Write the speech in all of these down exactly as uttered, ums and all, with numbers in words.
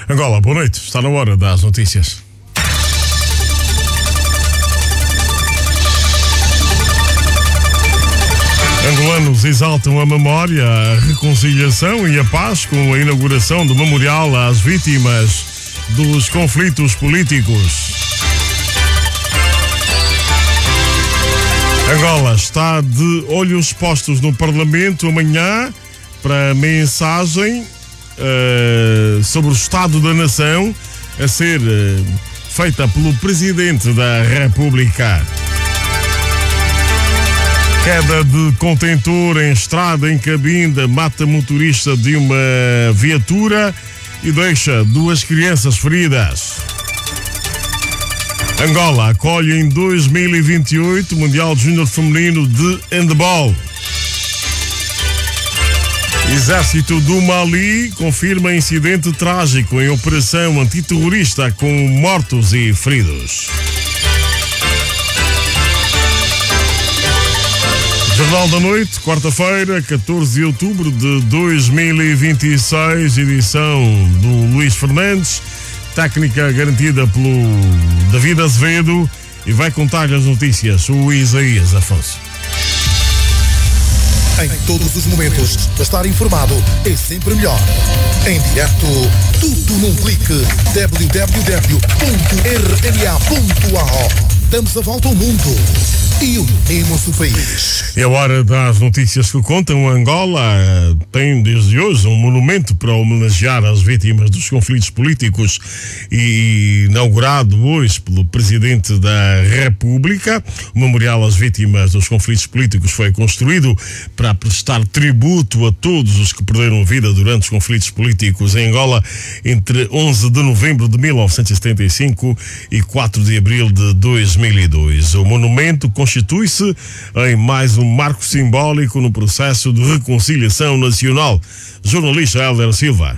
Angola, boa noite. Está na hora das notícias. Angolanos exaltam a memória, a reconciliação e a paz com a inauguração do memorial às vítimas dos conflitos políticos. Angola está de olhos postos no Parlamento amanhã para a mensagem uh, sobre o Estado da Nação a ser uh, feita pelo Presidente da República. Queda de contentor em estrada em Cabinda mata motorista de uma viatura e deixa duas crianças feridas. Angola acolhe em dois mil e vinte e oito o Mundial Júnior Feminino de Handball. Exército do Mali confirma incidente trágico em operação antiterrorista com mortos e feridos. Jornal da Noite, quarta-feira, catorze de outubro de dois mil e vinte e seis, edição do Luís Fernandes, técnica garantida pelo David Azevedo, e vai contar-lhe as notícias o Isaías Afonso. Em todos os momentos, estar informado é sempre melhor. Em direto, tudo num clique. w w w ponto r n a ponto a o. Damos a volta ao mundo e unimos o país. É a hora das notícias que contam. Angola tem desde hoje um monumento para homenagear as vítimas dos conflitos políticos e inaugurado hoje pelo Presidente da República. O memorial às vítimas dos conflitos políticos foi construído para prestar tributo a todos os que perderam vida durante os conflitos políticos em Angola entre onze de novembro de mil novecentos e setenta e cinco e quatro de abril de dois mil e dois. O monumento constitui-se em mais um marco simbólico no processo de reconciliação nacional. Jornalista Hélder Silva.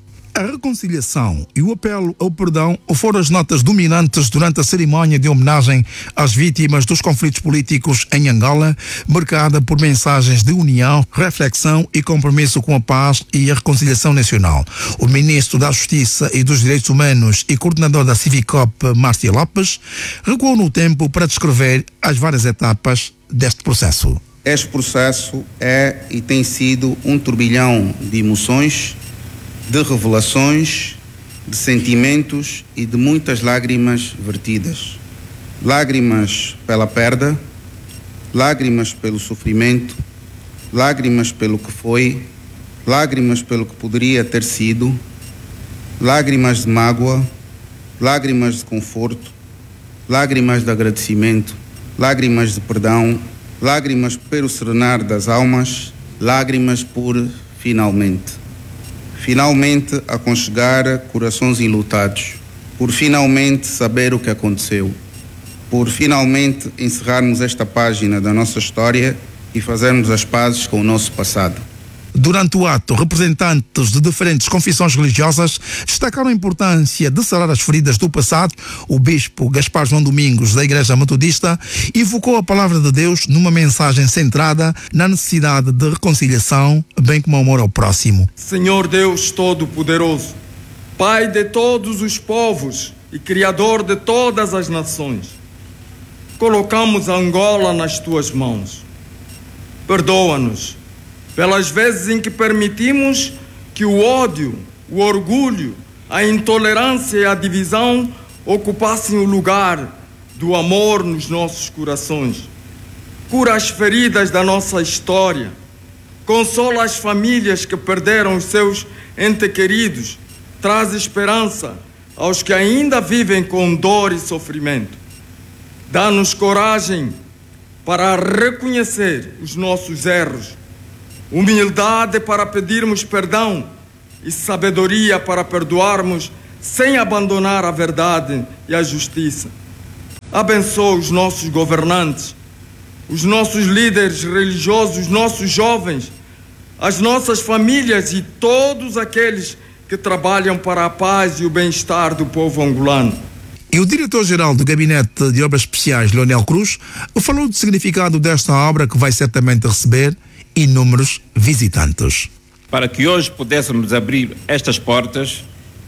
A reconciliação e o apelo ao perdão foram as notas dominantes durante a cerimónia de homenagem às vítimas dos conflitos políticos em Angola, marcada por mensagens de união, reflexão e compromisso com a paz e a reconciliação nacional. O ministro da Justiça e dos Direitos Humanos e coordenador da Civicop, Márcia Lopes, recuou no tempo para descrever as várias etapas deste processo. Este processo é e tem sido um turbilhão de emoções, de revelações, de sentimentos e de muitas lágrimas vertidas. Lágrimas pela perda, lágrimas pelo sofrimento, lágrimas pelo que foi, lágrimas pelo que poderia ter sido, lágrimas de mágoa, lágrimas de conforto, lágrimas de agradecimento, lágrimas de perdão, lágrimas pelo serenar das almas, lágrimas por finalmente. Finalmente aconchegar corações enlutados, por finalmente saber o que aconteceu, por finalmente encerrarmos esta página da nossa história e fazermos as pazes com o nosso passado. Durante o ato, representantes de diferentes confissões religiosas destacaram a importância de sarar as feridas do passado. O bispo Gaspar João Domingos, da Igreja Metodista, evocou a palavra de Deus numa mensagem centrada na necessidade de reconciliação, bem como amor ao próximo. Senhor Deus Todo-Poderoso, Pai de todos os povos e Criador de todas as nações, colocamos a Angola nas tuas mãos. Perdoa-nos pelas vezes em que permitimos que o ódio, o orgulho, a intolerância e a divisão ocupassem o lugar do amor nos nossos corações. Cura as feridas da nossa história, consola as famílias que perderam os seus entes queridos, traz esperança aos que ainda vivem com dor e sofrimento. Dá-nos coragem para reconhecer os nossos erros, humildade para pedirmos perdão e sabedoria para perdoarmos sem abandonar a verdade e a justiça. Abençoa os nossos governantes, os nossos líderes religiosos, os nossos jovens, as nossas famílias e todos aqueles que trabalham para a paz e o bem-estar do povo angolano. E o diretor-geral do Gabinete de Obras Especiais, Leonel Cruz, falou do significado desta obra que vai certamente receber inúmeros visitantes. Para que hoje pudéssemos abrir estas portas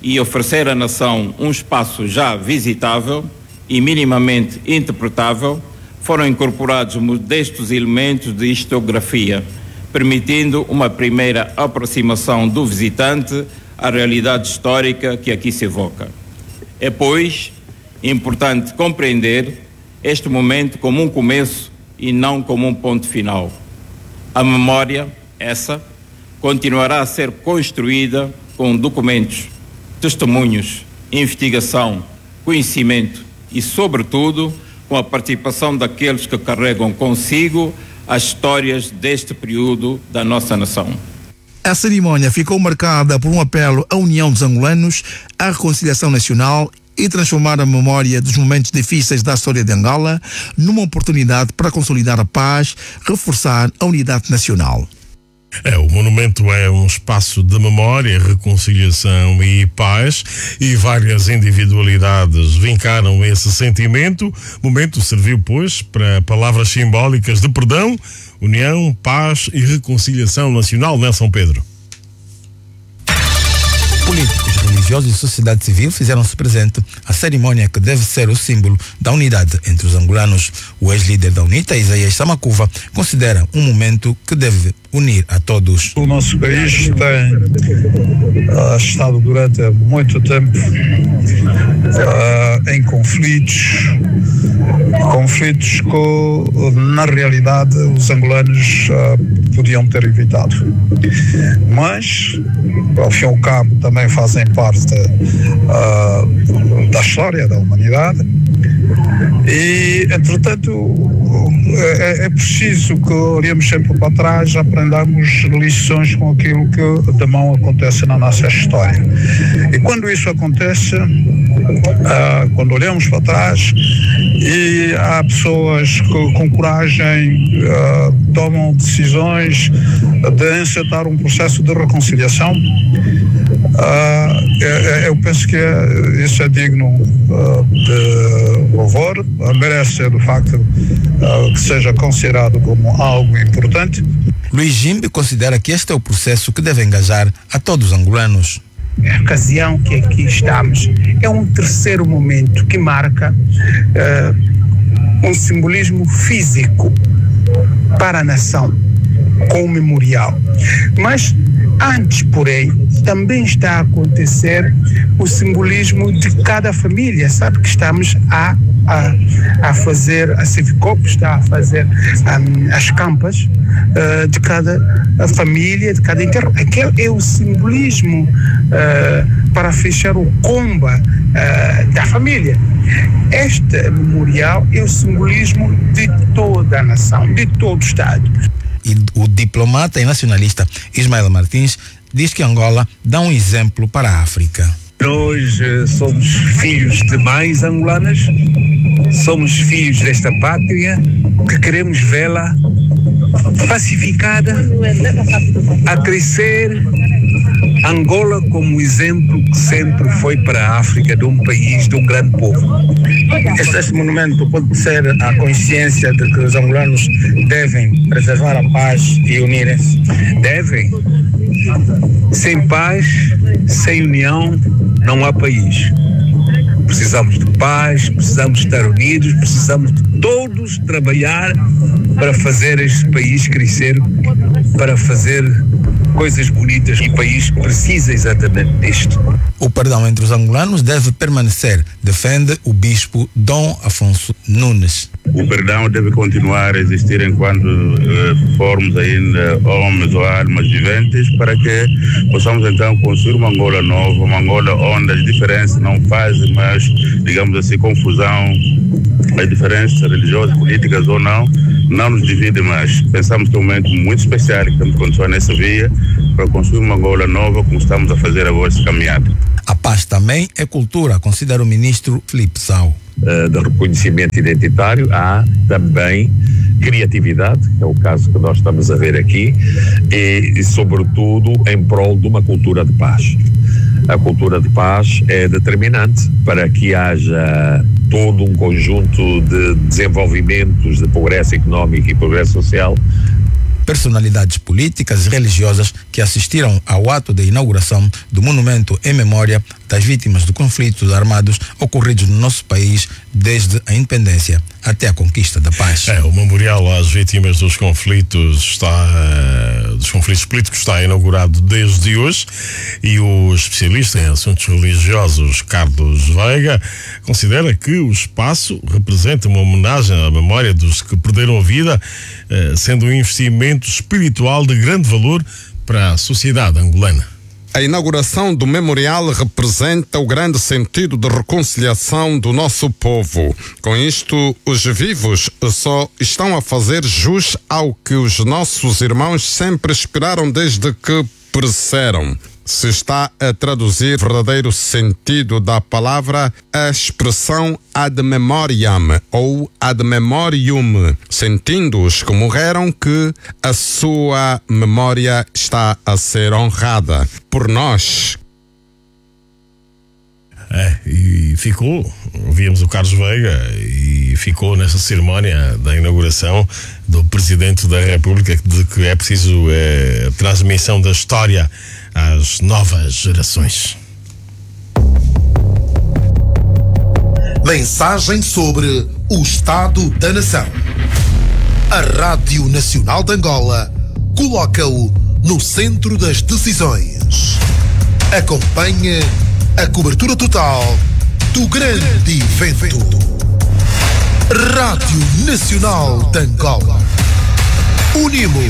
e oferecer à nação um espaço já visitável e minimamente interpretável, foram incorporados modestos elementos de historiografia, permitindo uma primeira aproximação do visitante à realidade histórica que aqui se evoca. É, pois, importante compreender este momento como um começo e não como um ponto final. A memória, essa, continuará a ser construída com documentos, testemunhos, investigação, conhecimento e, sobretudo, com a participação daqueles que carregam consigo as histórias deste período da nossa nação. A cerimónia ficou marcada por um apelo à união dos angolanos, à reconciliação nacional e transformar a memória dos momentos difíceis da história de Angola numa oportunidade para consolidar a paz, reforçar a unidade nacional. É, o monumento é um espaço de memória, reconciliação e paz, e várias individualidades vincaram esse sentimento. O momento serviu, pois, para palavras simbólicas de perdão, união, paz e reconciliação nacional, né, São Pedro? Políticos, religiosos e sociedade civil fizeram-se presente à cerimónia que deve ser o símbolo da unidade entre os angolanos. O ex-líder da UNITA, Isaías Samakuva, considera um momento que deve unir a todos. O nosso país tem uh, estado durante muito tempo uh, em conflitos, conflitos que, na realidade, os angolanos uh, podiam ter evitado. Mas, ao fim e ao cabo, também fazem parte uh, da história da humanidade e, entretanto, é, é preciso que olhemos sempre para trás, aprendamos lições com aquilo que de mão acontece na nossa história. E quando isso acontece, uh, quando olhamos para trás e há pessoas que com coragem uh, tomam decisões de encetar um processo de reconciliação, uh, eu, eu penso que é, isso é digno uh, de louvor, merece do facto uh, que seja considerado como algo importante. Luiz Jimbe considera que este é o processo que deve engajar a todos os angolanos. A ocasião que aqui estamos é um terceiro momento que marca uh, um simbolismo físico para a nação, com o memorial. Mas antes, porém, também está a acontecer o simbolismo de cada família. Sabe que estamos a, a, a fazer, a Civicop está a fazer um, as campas uh, de cada família, de cada enterro. Aquele é o simbolismo uh, para fechar o comba uh, da família. Este memorial é o simbolismo de toda a nação, de todo o Estado. E o diplomata e nacionalista Ismael Martins diz que Angola dá um exemplo para a África. Nós uh, somos filhos de mães angolanas, somos filhos desta pátria que queremos vê-la pacificada, a crescer. Angola como exemplo que sempre foi para a África de um país, de um grande povo. Este, este monumento pode ser a consciência de que os angolanos devem preservar a paz e unirem-se. Devem. Sem paz, sem união, não há país. Precisamos de paz, precisamos estar unidos, precisamos de todos trabalhar para fazer este país crescer, para fazer coisas bonitas. E o país precisa exatamente disto. O perdão entre os angolanos deve permanecer, defende o bispo Dom Afonso Nunes. O perdão deve continuar a existir enquanto uh, formos ainda homens ou almas viventes, para que possamos então construir uma Angola nova, uma Angola onde as diferenças não fazem mais, digamos assim, confusão, as diferenças religiosas, políticas ou não, não nos dividem mais. Pensamos que é um momento muito especial que estamos continuando nessa via para construir uma Angola nova, como estamos a fazer agora essa caminhada. A paz também é cultura, considera o ministro Filipe Sau. Uh, de reconhecimento identitário, há também criatividade, que é o caso que nós estamos a ver aqui, e, e sobretudo em prol de uma cultura de paz. A cultura de paz é determinante para que haja todo um conjunto de desenvolvimentos de progresso económico e progresso social personalidades políticas e religiosas que assistiram ao ato de inauguração do monumento em memória das vítimas de conflitos armados ocorridos no nosso país desde a independência até a conquista da paz. É, o memorial às vítimas dos conflitos está dos conflitos políticos está inaugurado desde hoje e o especialista em assuntos religiosos Carlos Veiga considera que o espaço representa uma homenagem à memória dos que perderam a vida, sendo um investimento espiritual de grande valor para a sociedade angolana. A inauguração do memorial representa o grande sentido de reconciliação do nosso povo. Com isto, os vivos só estão a fazer jus ao que os nossos irmãos sempre esperaram desde que pereceram. Se está a traduzir o verdadeiro sentido da palavra a expressão ad memoriam ou ad memorium, sentindo os que morreram que a sua memória está a ser honrada por nós. É, e ficou, ouvimos o Carlos Veiga, e ficou nessa cerimónia da inauguração do Presidente da República de que é preciso é, a transmissão da história às novas gerações. Mensagem sobre o Estado da Nação. A Rádio Nacional de Angola coloca-o no centro das decisões. Acompanhe a cobertura total do grande evento. Rádio Nacional de Angola. Unimos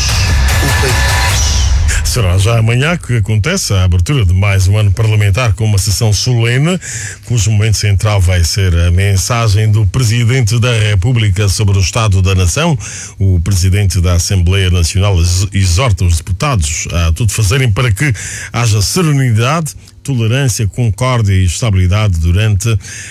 o país. Será já amanhã que acontece a abertura de mais um ano parlamentar com uma sessão solene, cujo momento central vai ser a mensagem do Presidente da República sobre o Estado da Nação. O Presidente da Assembleia Nacional exorta os deputados a tudo fazerem para que haja serenidade, tolerância, concórdia e estabilidade durante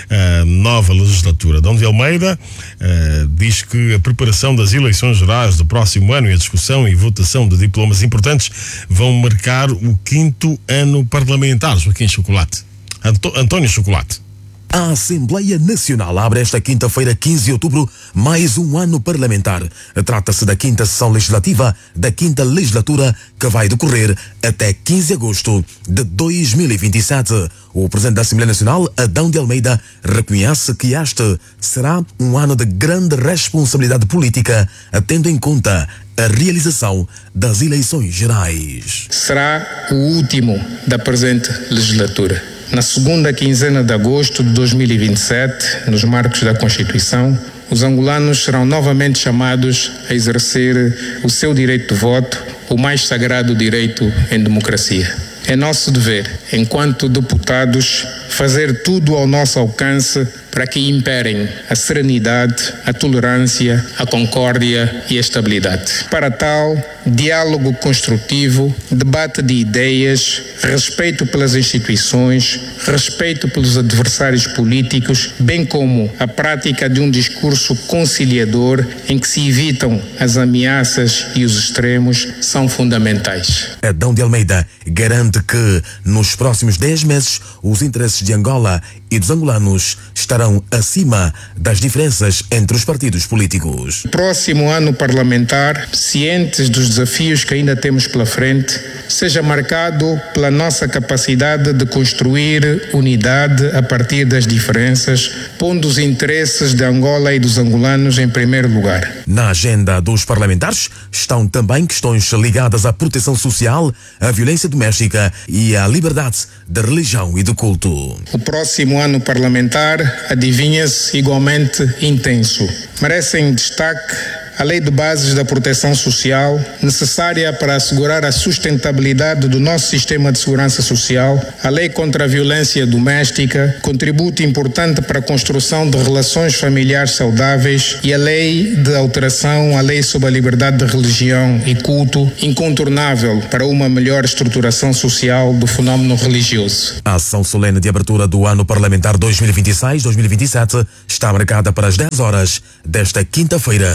a nova legislatura. Dom de Almeida uh, diz que a preparação das eleições gerais do próximo ano e a discussão e votação de diplomas importantes vão marcar o quinto ano parlamentar. Joaquim Chocolate. Anto- António Chocolate. A Assembleia Nacional abre esta quinta-feira, quinze de outubro, mais um ano parlamentar. Trata-se da quinta sessão legislativa da quinta legislatura que vai decorrer até quinze de agosto de dois mil e vinte e sete. O Presidente da Assembleia Nacional, Adão de Almeida, reconhece que este será um ano de grande responsabilidade política, tendo em conta a realização das eleições gerais. Será o último da presente legislatura. Na segunda quinzena de agosto de dois mil e vinte e sete, nos marcos da Constituição, os angolanos serão novamente chamados a exercer o seu direito de voto, o mais sagrado direito em democracia. É nosso dever, enquanto deputados, fazer tudo ao nosso alcance para que imperem a serenidade, a tolerância, a concórdia e a estabilidade. Para tal, diálogo construtivo, debate de ideias, respeito pelas instituições, respeito pelos adversários políticos, bem como a prática de um discurso conciliador em que se evitam as ameaças e os extremos são fundamentais. Adão de Almeida garante que nos próximos dez meses os interesses de Angola e dos angolanos estarão acima das diferenças entre os partidos políticos. Próximo ano parlamentar, cientes dos desafios que ainda temos pela frente, seja marcado pela nossa capacidade de construir unidade a partir das diferenças, pondo os interesses de Angola e dos angolanos em primeiro lugar. Na agenda dos parlamentares estão também questões ligadas à proteção social, à violência doméstica e à liberdade de religião e de culto. O próximo ano parlamentar adivinha-se igualmente intenso. Merecem destaque a Lei de Bases da Proteção Social, necessária para assegurar a sustentabilidade do nosso sistema de segurança social, a Lei contra a Violência Doméstica, contributo importante para a construção de relações familiares saudáveis, e a Lei de alteração à Lei sobre a Liberdade de Religião e Culto, incontornável para uma melhor estruturação social do fenómeno religioso. A ação solene de abertura do ano parlamentar dois mil e vinte e seis dois mil e vinte e sete está marcada para as dez horas desta quinta-feira,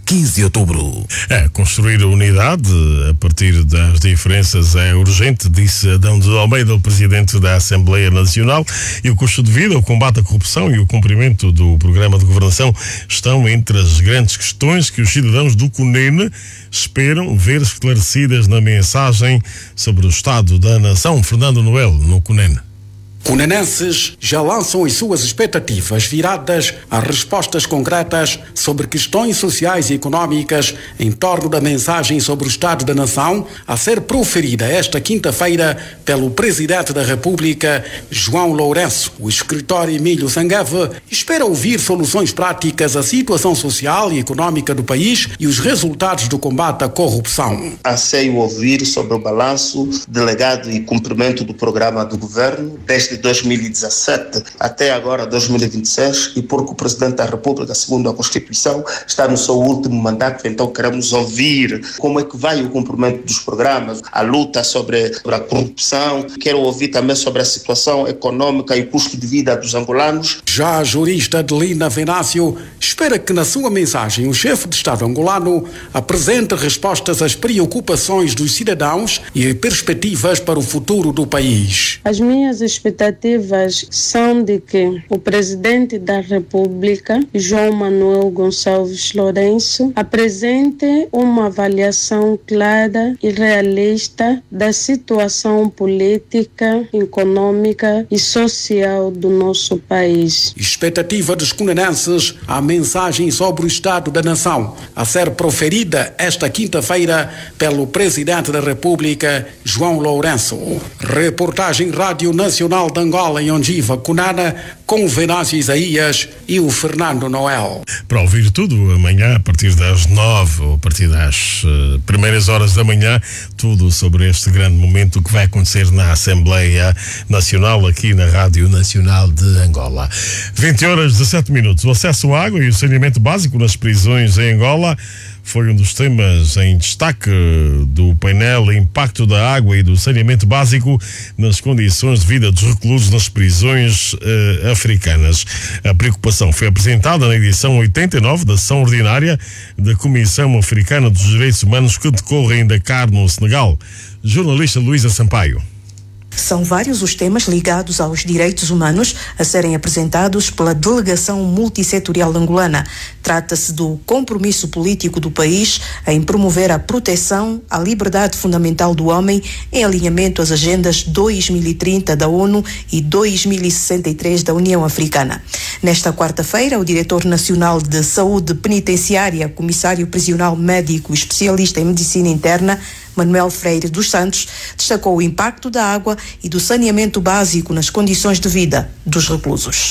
quinze de outubro. É, construir a unidade a partir das diferenças é urgente, disse Adão de Almeida, o presidente da Assembleia Nacional, e o custo de vida, o combate à corrupção e o cumprimento do programa de governação estão entre as grandes questões que os cidadãos do Cunene esperam ver esclarecidas na mensagem sobre o estado da nação. Fernando Noel, no Cunene. Cunenenses já lançam as suas expectativas viradas a respostas concretas sobre questões sociais e económicas em torno da mensagem sobre o Estado da Nação a ser proferida esta quinta-feira pelo Presidente da República, João Lourenço. O escritor Emílio Sangueve espera ouvir soluções práticas à situação social e económica do país e os resultados do combate à corrupção. Anseio ouvir sobre o balanço, delegado e cumprimento do programa do governo desde dois mil e dezassete até agora dois mil e vinte e seis, e porque o Presidente da República, segundo a Constituição, está no seu último mandato, então queremos ouvir como é que vai o cumprimento dos programas, a luta sobre, sobre a corrupção. Quero ouvir também sobre a situação econômica e o custo de vida dos angolanos. Já a jurista Adelina Venácio espera que na sua mensagem o chefe de Estado angolano apresente respostas às preocupações dos cidadãos e perspectivas para o futuro do país. As minhas expectativas são de que o Presidente da República, João Manuel Gonçalves Lourenço, apresente uma avaliação clara e realista da situação política, econômica e social do nosso país. Expectativa dos cunenenses, a mensagem sobre o Estado da Nação a ser proferida esta quinta-feira pelo Presidente da República, João Lourenço. Reportagem Rádio Nacional de Angola em Ondiva, Cunana, com o Venâncio Isaías e o Fernando Noel. Para ouvir tudo amanhã, a partir das nove, ou a partir das uh, primeiras horas da manhã, tudo sobre este grande momento que vai acontecer na Assembleia Nacional, aqui na Rádio Nacional de Angola. vinte horas e dezessete minutos. O acesso à água e o saneamento básico nas prisões em Angola foi um dos temas em destaque do painel Impacto da Água e do Saneamento Básico nas condições de vida dos reclusos nas prisões eh, africanas. A preocupação foi apresentada na edição oitenta e nove da sessão ordinária da Comissão Africana dos Direitos Humanos que decorre em Dakar, no Senegal. Jornalista Luísa Sampaio. São vários os temas ligados aos direitos humanos a serem apresentados pela delegação multissetorial angolana. Trata-se do compromisso político do país em promover a proteção à liberdade fundamental do homem em alinhamento às agendas dois mil e trinta da ONU e dois mil e sessenta e três da União Africana. Nesta quarta-feira, o diretor nacional de saúde penitenciária, comissário prisional médico especialista em medicina interna, Manuel Freire dos Santos, destacou o impacto da água e do saneamento básico nas condições de vida dos reclusos.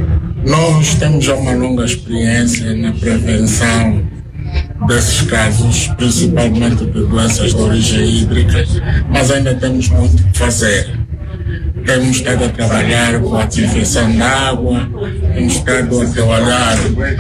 Nós temos já uma longa experiência na prevenção desses casos, principalmente de doenças de origem hídrica, mas ainda temos muito que fazer. Temos estado a trabalhar com a desinfecção da água, temos estado a trabalhar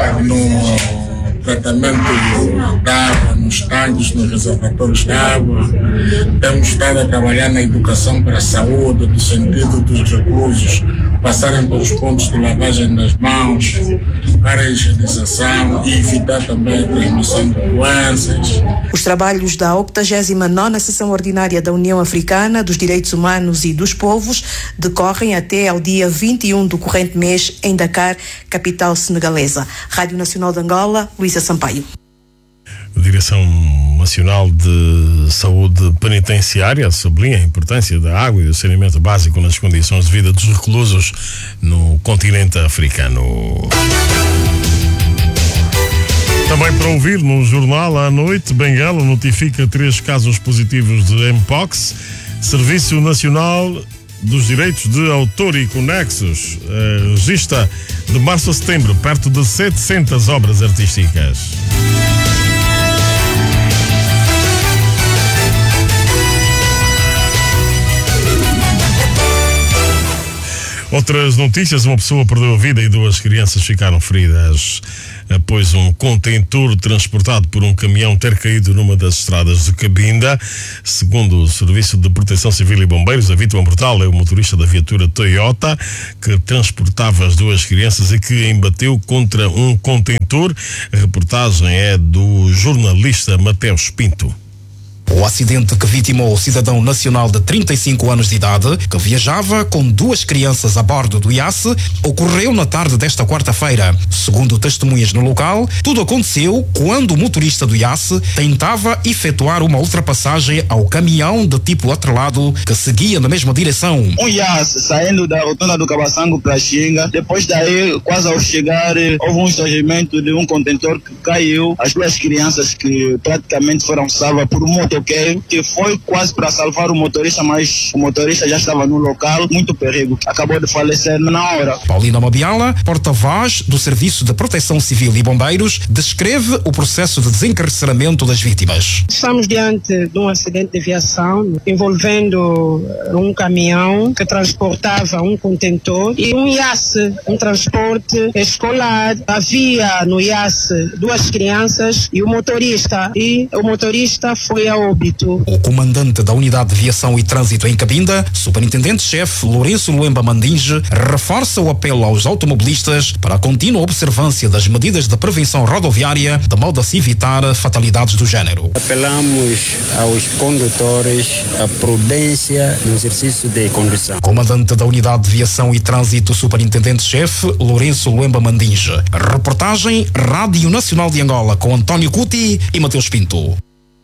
no tratamento da água nos tanques, nos reservatórios de água. Temos estado a trabalhar na educação para a saúde, no sentido dos reclusos passarem pelos pontos de lavagem das mãos, para a higienização e evitar também a transmissão de doenças. Os trabalhos da octagésima nona Sessão Ordinária da União Africana dos Direitos Humanos e dos Povos decorrem até ao dia vinte e um do corrente mês em Dakar, capital senegalesa. Rádio Nacional de Angola, Luísa Sampaio. A Direção Nacional de Saúde Penitenciária sublinha a importância da água e do saneamento básico nas condições de vida dos reclusos no continente africano. Também para ouvir no jornal à noite, Benguela notifica três casos positivos de M-Pox. Serviço Nacional dos Direitos de Autor e Conexos eh, registra de março a setembro perto de setecentas obras artísticas. Outras notícias: uma pessoa perdeu a vida e duas crianças ficaram feridas após um contentor transportado por um caminhão ter caído numa das estradas de Cabinda. Segundo o Serviço de Proteção Civil e Bombeiros, a vítima mortal é o motorista da viatura Toyota que transportava as duas crianças e que embateu contra um contentor. A reportagem é do jornalista Mateus Pinto. O acidente que vitimou o cidadão nacional de trinta e cinco anos de idade, que viajava com duas crianças a bordo do iate, ocorreu na tarde desta quarta-feira. Segundo testemunhas no local, tudo aconteceu quando o motorista do iate tentava efetuar uma ultrapassagem ao caminhão de tipo atrelado que seguia na mesma direção. Um iate saindo da rotunda do Cabaçango para Xinga, depois daí, quase ao chegar, houve um estrangeamento de um contentor que caiu. As duas crianças que praticamente foram salvas por um motor que foi quase para salvar o motorista, mas o motorista já estava no local, muito perigo, acabou de falecer na hora. Paulina Mabiala, porta-voz do Serviço de Proteção Civil e Bombeiros, descreve o processo de desencarceramento das vítimas. Estamos diante de um acidente de viação envolvendo um caminhão que transportava um contentor e um iate, um transporte escolar. Havia no iate duas crianças e o motorista, e o motorista foi ao óbito. O comandante da Unidade de Viação e Trânsito em Cabinda, superintendente-chefe Lourenço Luemba Mandinge, reforça o apelo aos automobilistas para a contínua observância das medidas de prevenção rodoviária, de modo a se evitar fatalidades do género. Apelamos aos condutores a prudência no exercício de condução. Comandante da Unidade de Viação e Trânsito, superintendente-chefe Lourenço Luemba Mandinge. Reportagem Rádio Nacional de Angola com António Cuti e Mateus Pinto.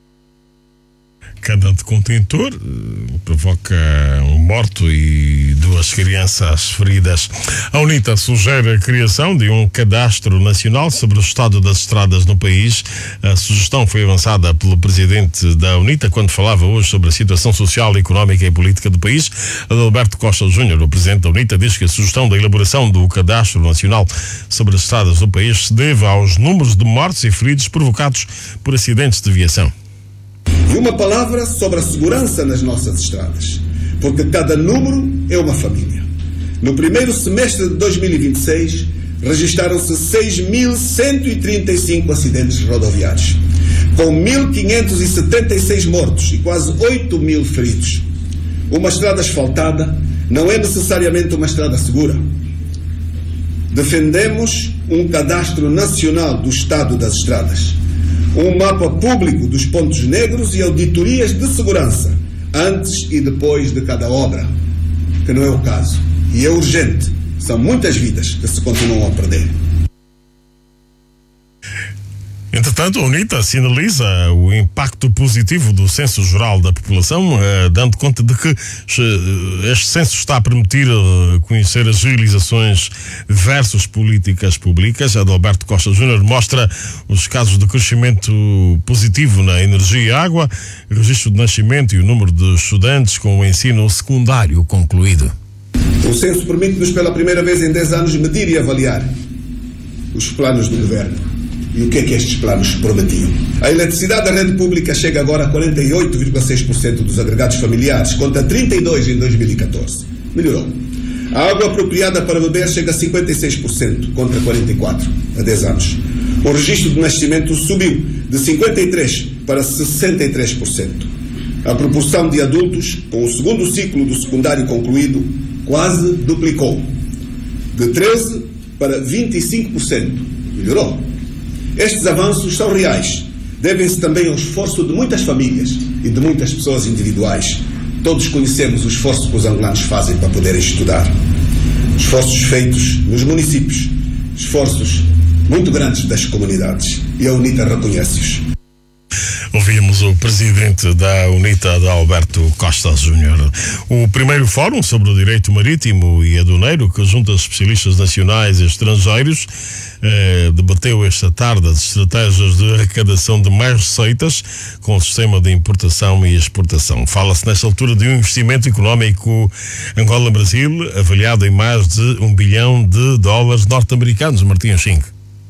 Queda de contentor uh, provoca um morto e duas crianças feridas. A UNITA sugere a criação de um cadastro nacional sobre o estado das estradas no país. A sugestão foi avançada pelo presidente da UNITA quando falava hoje sobre a situação social, económica e política do país. Adalberto Costa Júnior, o presidente da UNITA, diz que a sugestão da elaboração do cadastro nacional sobre as estradas do país se deve aos números de mortos e feridos provocados por acidentes de viação. E uma palavra sobre a segurança nas nossas estradas, porque cada número é uma família. No primeiro semestre de dois mil e vinte e seis, registaram-se seis mil cento e trinta e cinco acidentes rodoviários, com mil quinhentos e setenta e seis mortos e quase oito mil feridos. Uma estrada asfaltada não é necessariamente uma estrada segura. Defendemos um cadastro nacional do estado das estradas, um mapa público dos pontos negros e auditorias de segurança antes e depois de cada obra, que não é o caso. E é urgente. São muitas vidas que se continuam a perder. Entretanto, a UNITA sinaliza o impacto positivo do Censo Geral da População, eh, dando conta de que este censo está a permitir eh, conhecer as realizações versus políticas públicas. Adalberto Costa Júnior mostra os casos de crescimento positivo na energia e água, registro de nascimento e o número de estudantes com o ensino secundário concluído. O censo permite-nos pela primeira vez em dez anos medir e avaliar os planos do governo. E o que é que estes planos prometiam? A eletricidade da rede pública chega agora a quarenta e oito vírgula seis por cento dos agregados familiares, contra trinta e dois por cento em dois mil e catorze. Melhorou. A água apropriada para beber chega a cinquenta e seis por cento, contra quarenta e quatro por cento há dez anos. O registro de nascimento subiu de cinquenta e três por cento para sessenta e três por cento. A proporção de adultos com o segundo ciclo do secundário concluído quase duplicou, de treze por cento para vinte e cinco por cento. Melhorou. Estes avanços são reais. Devem-se também ao esforço de muitas famílias e de muitas pessoas individuais. Todos conhecemos o esforço que os angolanos fazem para poderem estudar. Esforços feitos nos municípios, esforços muito grandes das comunidades. E a UNITA reconhece-os. Ouvimos o presidente da UNITA, Adalberto Costa Júnior. O primeiro fórum sobre o direito marítimo e aduaneiro, que junta especialistas nacionais e estrangeiros, eh, debateu esta tarde as estratégias de arrecadação de mais receitas com o sistema de importação e exportação. Fala-se nesta altura de um investimento económico Angola-Brasil avaliado em mais de um bilhão de dólares norte-americanos. Martim Xing.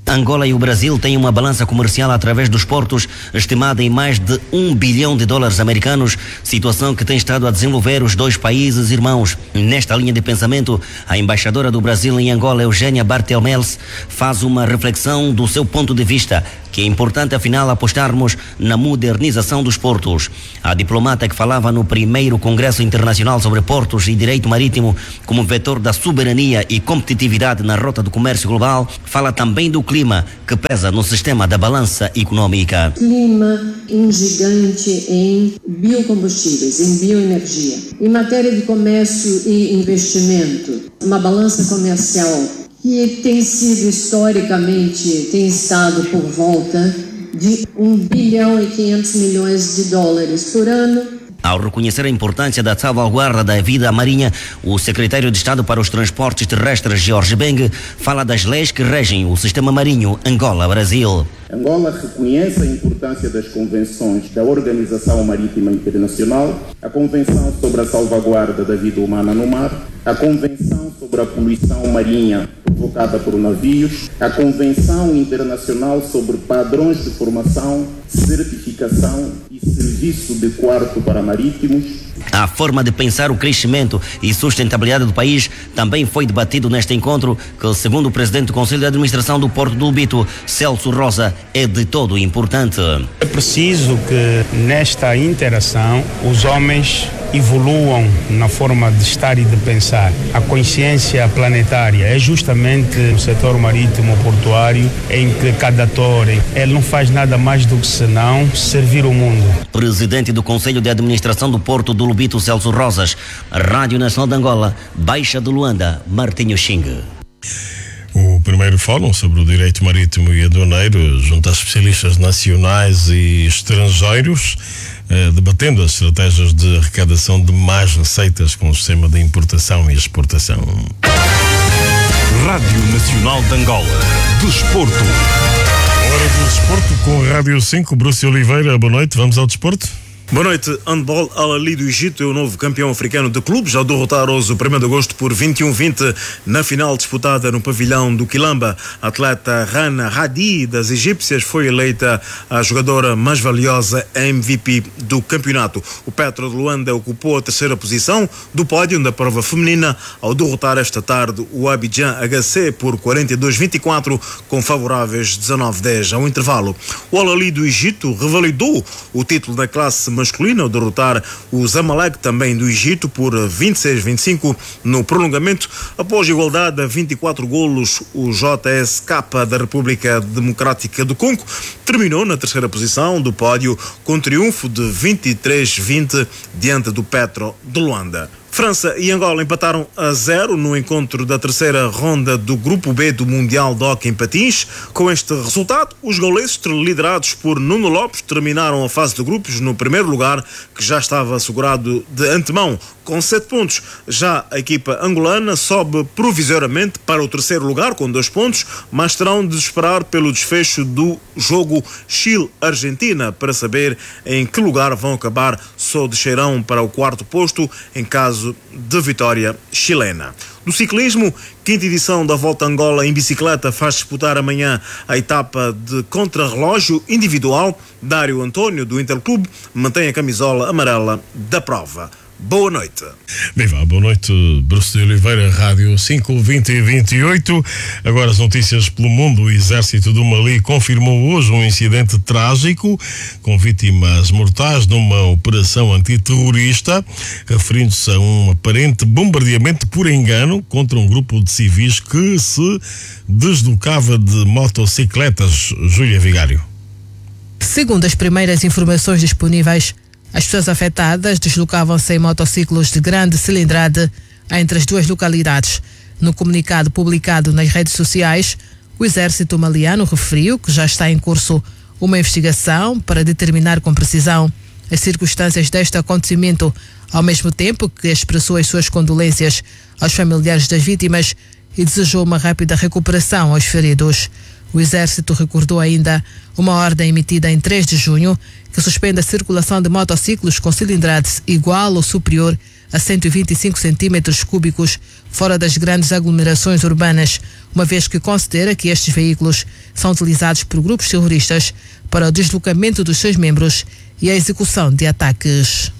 Angola e o Brasil têm uma balança comercial através dos portos estimada em mais de um bilhão de dólares americanos, situação que tem estado a desenvolver os dois países irmãos. Nesta linha de pensamento, a embaixadora do Brasil em Angola, Eugênia Bartelmels, faz uma reflexão do seu ponto de vista, que é importante afinal apostarmos na modernização dos portos. A diplomata, que falava no primeiro Congresso Internacional sobre Portos e Direito Marítimo como vetor da soberania e competitividade na rota do comércio global, fala também do clima, que pesa no sistema da balança econômica. Clima, um gigante em biocombustíveis, em bioenergia. Em matéria de comércio e investimento, uma balança comercial que tem sido historicamente, tem estado por volta de um bilhão e quinhentos milhões de dólares por ano. Ao reconhecer a importância da salvaguarda da vida marinha, o secretário de Estado para os Transportes Terrestres, Jorge Beng, fala das leis que regem o sistema marinho Angola-Brasil. Angola reconhece a importância das convenções da Organização Marítima Internacional, a Convenção sobre a Salvaguarda da Vida Humana no Mar, a Convenção sobre a Poluição Marinha provocada por navios, a Convenção Internacional sobre Padrões de Formação, Certificação e Serviço de Quarto para Marítimos. A forma de pensar o crescimento e sustentabilidade do país também foi debatido neste encontro, que, segundo o presidente do Conselho de Administração do Porto do Lubito, Celso Rosa, é de todo importante. É preciso que nesta interação os homens evoluam na forma de estar e de pensar. A consciência planetária é justamente no setor marítimo portuário, em que cada ator ele não faz nada mais do que senão servir o mundo. Presidente do Conselho de Administração do Porto do Lubito, Celso Rosas. Rádio Nacional de Angola, Baixa de Luanda, Martinho Xingue. O primeiro fórum sobre o direito marítimo e aduaneiro junto a especialistas nacionais e estrangeiros, eh, debatendo as estratégias de arrecadação de mais receitas com o sistema de importação e exportação. Rádio Nacional de Angola, Desporto. Hora do desporto com Rádio cinco, Bruce Oliveira, boa noite, vamos ao desporto. Boa noite. Handball Al Ahly do Egito é o novo campeão africano de clubes ao derrotar hoje o primeiro de agosto por vinte e um a vinte na final disputada no pavilhão do Quilamba. A atleta Rana Hadi das egípcias foi eleita a jogadora mais valiosa M V P do campeonato. O Petro de Luanda ocupou a terceira posição do pódio da prova feminina ao derrotar esta tarde o Abidjan H C por quarenta e dois a vinte e quatro com favoráveis dezanove a dez ao intervalo. O Al Ahly do Egito revalidou o título da classe masculina ao derrotar o Zamalek também do Egito por vinte e seis a vinte e cinco no prolongamento. Após igualdade a vinte e quatro golos, o J S K da República Democrática do Congo terminou na terceira posição do pódio com triunfo de vinte e três a vinte diante do Petro de Luanda. França e Angola empataram a zero no encontro da terceira ronda do Grupo B do Mundial de Hóquei em Patins. Com este resultado, os gauleses, liderados por Nuno Lopes, terminaram a fase de grupos no primeiro lugar, que já estava assegurado de antemão, com sete pontos. Já a equipa angolana sobe provisoriamente para o terceiro lugar, com dois pontos, mas terão de esperar pelo desfecho do jogo Chile-Argentina para saber em que lugar vão acabar. Só descerão para o quarto posto em caso de vitória chilena. No ciclismo, quinta edição da Volta a Angola em bicicleta faz disputar amanhã a etapa de contrarrelógio individual. Dário António, do Interclube, mantém a camisola amarela da prova. Boa noite. Viva, boa noite, Bruce de Oliveira, Rádio cinco, vinte e vinte e oito. Agora as notícias pelo mundo. O exército do Mali confirmou hoje um incidente trágico com vítimas mortais numa operação antiterrorista, referindo-se a um aparente bombardeamento por engano contra um grupo de civis que se deslocava de motocicletas. Júlia Vigário. Segundo as primeiras informações disponíveis, as pessoas afetadas deslocavam-se em motociclos de grande cilindrada entre as duas localidades. No comunicado publicado nas redes sociais, o exército maliano referiu que já está em curso uma investigação para determinar com precisão as circunstâncias deste acontecimento, ao mesmo tempo que expressou as suas condolências aos familiares das vítimas e desejou uma rápida recuperação aos feridos. O exército recordou ainda uma ordem emitida em três de junho que suspende a circulação de motociclos com cilindrada igual ou superior a cento e vinte e cinco centímetros cúbicos fora das grandes aglomerações urbanas, uma vez que considera que estes veículos são utilizados por grupos terroristas para o deslocamento dos seus membros e a execução de ataques.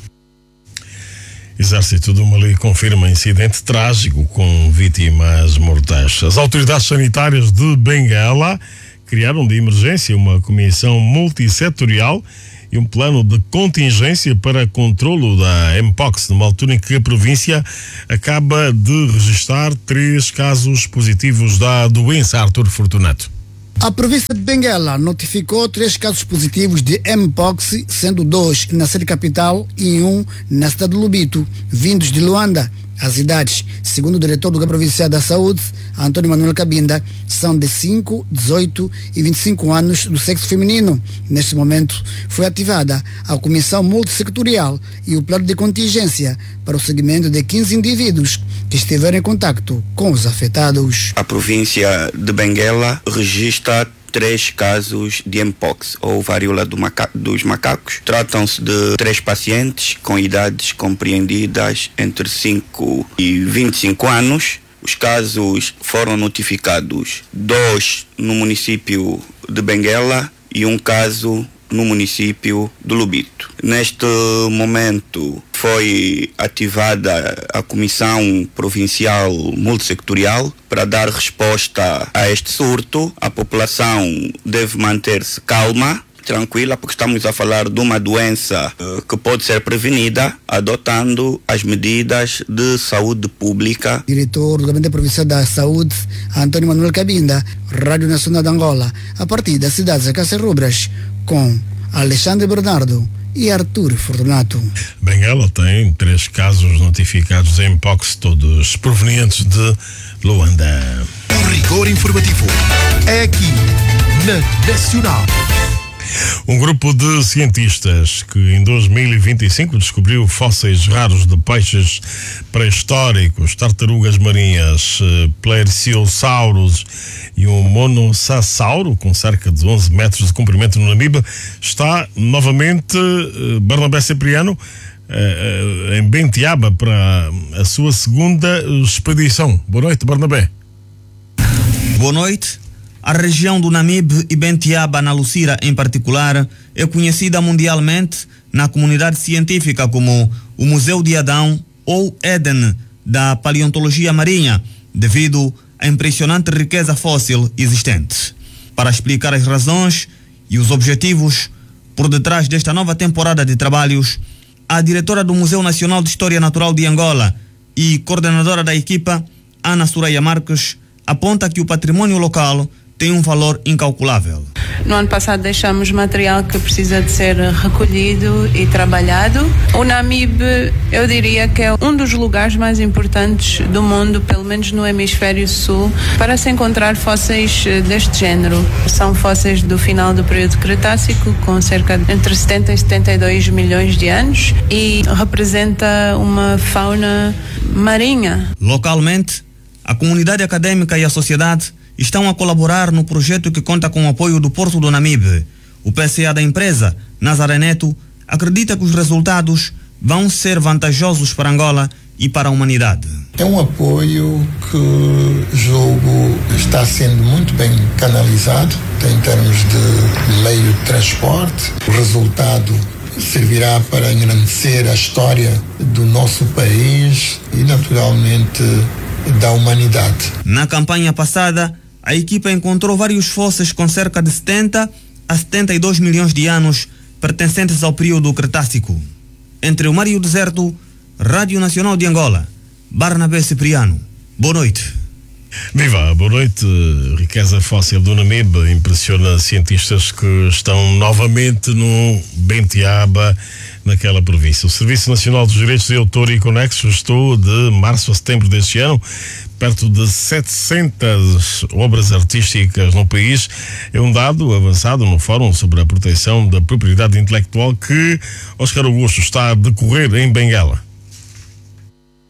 Exército do Mali confirma incidente trágico com vítimas mortais. As autoridades sanitárias de Benguela criaram de emergência uma comissão multissetorial e um plano de contingência para controlo da Mpox, numa altura em que a província acaba de registrar três casos positivos da doença. Arthur Fortunato. A província de Benguela notificou três casos positivos de Mpox, sendo dois na sede capital e um na cidade de Lubito, vindos de Luanda. As idades, segundo o diretor do Provincial da Saúde, Antônio Manuel Cabinda, são de cinco, dezoito e vinte e cinco anos do sexo feminino. Neste momento, foi ativada a Comissão Multissectorial e o plano de contingência para o segmento de quinze indivíduos que estiveram em contacto com os afetados. A província de Benguela registra três casos de Mpox, ou varíola do maca- dos macacos. Tratam-se de três pacientes com idades compreendidas entre cinco e vinte e cinco anos. Os casos foram notificados, dois no município de Benguela e um caso no município de Lubito. Neste momento foi ativada a Comissão Provincial Multissectorial para dar resposta a este surto. A população deve manter-se calma, tranquila, porque estamos a falar de uma doença uh, que pode ser prevenida adotando as medidas de saúde pública. Diretor do Gabinete Provincial da Saúde, Antônio Manuel Cabinda, Rádio Nacional de Angola, a partir das cidades de Cáceres Rubras, com Alexandre Bernardo e Arthur Fortunato. Benguela tem três casos notificados de Mpox, todos provenientes de Luanda. O rigor informativo é aqui na Nacional. Um grupo de cientistas que em dois mil e vinte e cinco descobriu fósseis raros de peixes pré-históricos, tartarugas marinhas, plesiosaurus e um monossauro com cerca de onze metros de comprimento no Namibe, está novamente Barnabé Cipriano em Bentiaba para a sua segunda expedição. Boa noite, Barnabé. Boa noite. A região do Namibe e Bentiaba, na Lucira em particular, é conhecida mundialmente na comunidade científica como o Museu de Adão ou Éden da paleontologia marinha, devido à impressionante riqueza fóssil existente. Para explicar as razões e os objetivos por detrás desta nova temporada de trabalhos, a diretora do Museu Nacional de História Natural de Angola e coordenadora da equipa, Ana Soraya Marques, aponta que o patrimônio local tem um valor incalculável. No ano passado deixamos material que precisa de ser recolhido e trabalhado. O Namibe, eu diria que é um dos lugares mais importantes do mundo, pelo menos no hemisfério sul, para se encontrar fósseis deste género. São fósseis do final do período Cretácico, com cerca de entre setenta e setenta e dois milhões de anos, e representa uma fauna marinha. Localmente, a comunidade acadêmica e a sociedade estão a colaborar no projeto que conta com o apoio do Porto do Namibe. O P C A da empresa, Nazaré Neto, acredita que os resultados vão ser vantajosos para Angola e para a humanidade. É um apoio que julgo está sendo muito bem canalizado em termos de meio de transporte. O resultado servirá para engrandecer a história do nosso país e, naturalmente, da humanidade. Na campanha passada, a equipa encontrou vários fósseis com cerca de setenta a setenta e dois milhões de anos pertencentes ao período Cretácico. Entre o mar e o deserto, Rádio Nacional de Angola, Barnabé Cipriano. Boa noite. Viva, boa noite. Riqueza fóssil do Namibe impressiona cientistas que estão novamente no Bentiaba, naquela província. O Serviço Nacional dos Direitos de Autor e Conexos estou de março a setembro deste ano perto de setecentas obras artísticas no país. É um dado avançado no Fórum sobre a Proteção da Propriedade Intelectual que Oscar Augusto está a decorrer em Benguela.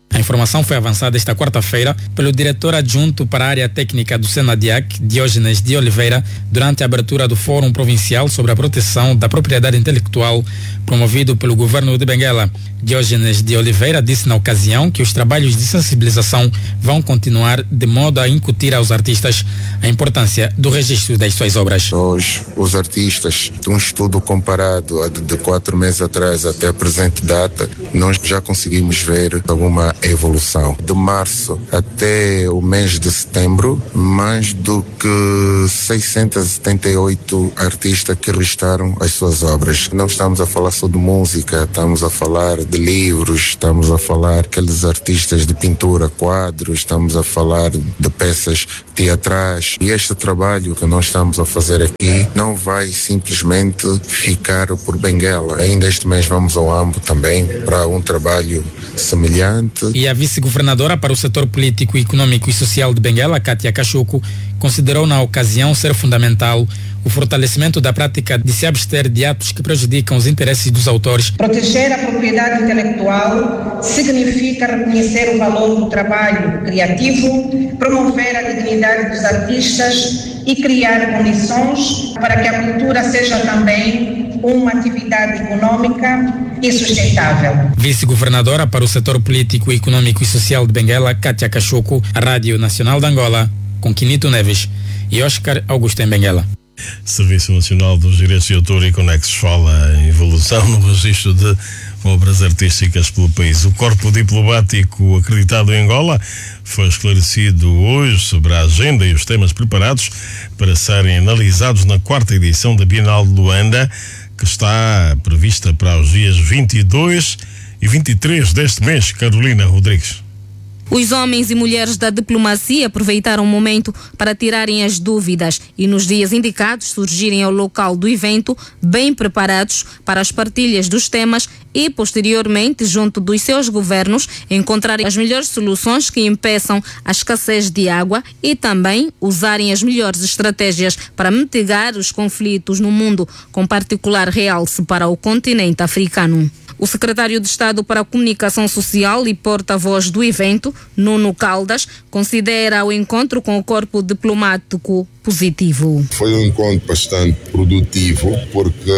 A informação foi avançada esta quarta-feira pelo diretor adjunto para a área técnica do Senadiac, Diógenes de Oliveira, durante a abertura do Fórum Provincial sobre a Proteção da Propriedade Intelectual, promovido pelo governo de Benguela. Diógenes de Oliveira disse na ocasião que os trabalhos de sensibilização vão continuar de modo a incutir aos artistas a importância do registro das suas obras. Hoje, os artistas, de um estudo comparado a de, de quatro meses atrás até a presente data, nós já conseguimos ver alguma evolução. De março até o mês de setembro, mais do que seiscentos e setenta e oito artistas que registraram as suas obras. Não estamos a falar só de música, estamos a falar de livros, estamos a falar aqueles artistas de pintura, quadros, estamos a falar de peças teatrais. E este trabalho que nós estamos a fazer aqui não vai simplesmente ficar por Benguela. Ainda este mês vamos ao Ambo também para um trabalho semelhante. E a vice-governadora para o setor político, econômico e social de Benguela, Kátia Cachuco, considerou na ocasião ser fundamental o fortalecimento da prática de se abster de atos que prejudicam os interesses dos autores. Proteger a propriedade intelectual significa reconhecer o valor do trabalho criativo, promover a dignidade dos artistas e criar condições para que a cultura seja também uma atividade econômica e sustentável. Vice-governadora para o setor político, econômico e social de Benguela, Kátia Cachuco, a Rádio Nacional de Angola, com Quinito Neves e Oscar Augusto em Benguela. Serviço Nacional dos Direitos de Autor e Conexos fala em evolução no registro de obras artísticas pelo país. O corpo diplomático acreditado em Angola foi esclarecido hoje sobre a agenda e os temas preparados para serem analisados na quarta edição da Bienal de Luanda, que está prevista para os dias vinte e dois e vinte e três deste mês. Carolina Rodrigues. Os homens e mulheres da diplomacia aproveitaram o momento para tirarem as dúvidas e nos dias indicados surgirem ao local do evento bem preparados para as partilhas dos temas e posteriormente, junto dos seus governos, encontrarem as melhores soluções que impeçam a escassez de água e também usarem as melhores estratégias para mitigar os conflitos no mundo, com particular realce para o continente africano. O secretário de Estado para a Comunicação Social e porta-voz do evento, Nuno Caldas, considera o encontro com o corpo diplomático positivo. Foi um encontro bastante produtivo porque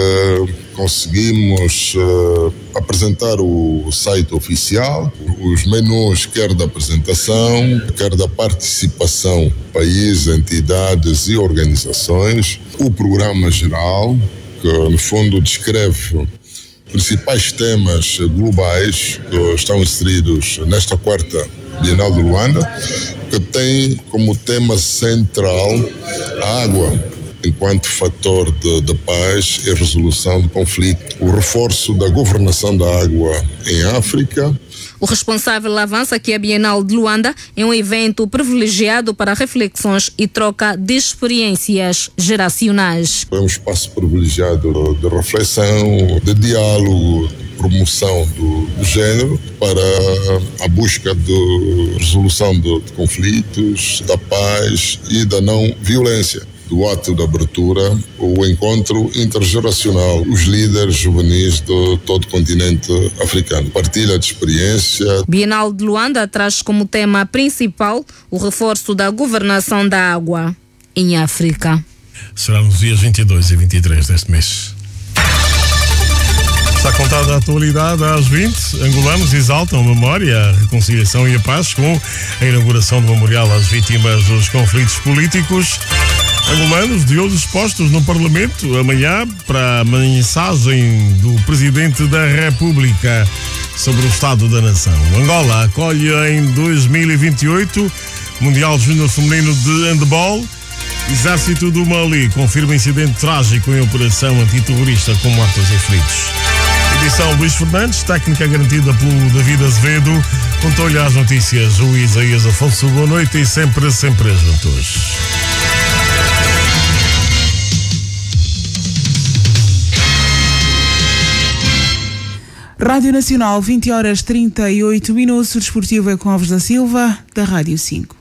conseguimos uh, apresentar o site oficial, os menus quer da apresentação, quer da participação, países, entidades e organizações, o programa geral, que no fundo descreve principais temas globais que estão inseridos nesta quarta Bienal de Luanda, que tem como tema central a água, enquanto fator de, de paz e resolução de conflito, o reforço da governação da água em África. O responsável avança que a Bienal de Luanda é um evento privilegiado para reflexões e troca de experiências geracionais. É um espaço privilegiado de reflexão, de diálogo, promoção do, do género para a busca de resolução de, de conflitos, da paz e da não violência. Do ato de abertura, o encontro intergeracional, os líderes juvenis de todo o continente africano. Partilha de experiência. Bienal de Luanda traz como tema principal o reforço da governação da água em África. Será nos dias vinte e dois e vinte e três deste mês. Está contada a atualidade às vinte. Angolanos exaltam a memória, a reconciliação e a paz com a inauguração do memorial às vítimas dos conflitos políticos. Angolanos de olhos postos no Parlamento amanhã para a mensagem do Presidente da República sobre o Estado da Nação. Angola acolhe em dois mil e vinte e oito Mundial Júnior Feminino de Handball. Exército do Mali confirma incidente trágico em operação antiterrorista com mortos e feridos. Edição Luís Fernandes, técnica garantida pelo David Azevedo. Contou-lhe as notícias o Isaías Afonso. Boa noite e sempre, sempre juntos. Rádio Nacional, vinte horas trinta e oito minutos. O desportivo é com Alves da Silva, da Rádio cinco.